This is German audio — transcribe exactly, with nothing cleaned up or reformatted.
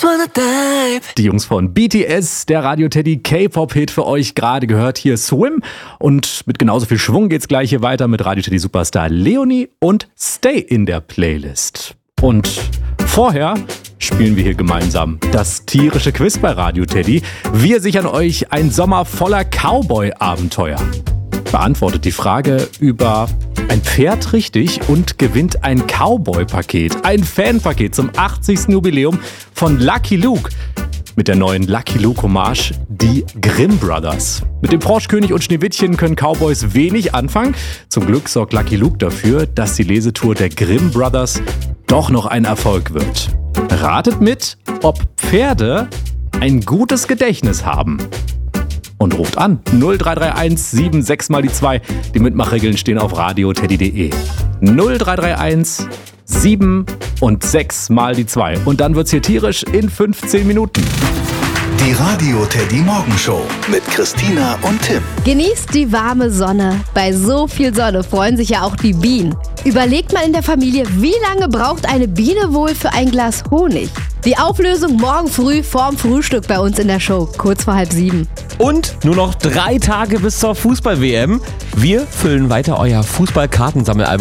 Die Jungs von B T S, der Radio Teddy K-Pop-Hit für euch gerade gehört. Hier Swim. Und mit genauso viel Schwung geht's gleich hier weiter mit Radio Teddy Superstar Leonie und Stay in der Playlist. Und vorher spielen wir hier gemeinsam das tierische Quiz bei Radio Teddy. Wir sichern euch ein Sommer voller Cowboy-Abenteuer. Beantwortet die Frage über ein Pferd richtig und gewinnt ein Cowboy-Paket. Ein Fanpaket zum achtzigsten Jubiläum von Lucky Luke. Mit der neuen Lucky Luke Hommage, die Grimm Brothers. Mit dem Froschkönig und Schneewittchen können Cowboys wenig anfangen. Zum Glück sorgt Lucky Luke dafür, dass die Lesetour der Grimm Brothers doch noch ein Erfolg wird. Ratet mit, ob Pferde ein gutes Gedächtnis haben. Und ruft an null drei drei eins sieben sechs mal die zwei. Die Mitmachregeln stehen auf radioteddy punkt de. null drei drei eins sieben und sechs mal die zwei. Und dann wird's hier tierisch in fünfzehn Minuten. Die Radio Teddy Morgenshow mit Christina und Tim. Genießt die warme Sonne. Bei so viel Sonne freuen sich ja auch die Bienen. Überlegt mal in der Familie, wie lange braucht eine Biene wohl für ein Glas Honig? Die Auflösung morgen früh vorm Frühstück bei uns in der Show, kurz vor halb sieben. Und nur noch drei Tage bis zur Fußball-W M. Wir füllen weiter euer Fußballkartensammelalbum